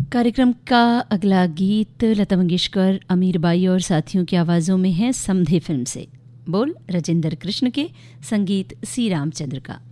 कार्यक्रम का अगला गीत लता मंगेशकर, अमीर बाई और साथियों की आवाज़ों में है समधे फिल्म से। बोल राजेंद्र कृष्ण के, संगीत सी रामचंद्र का।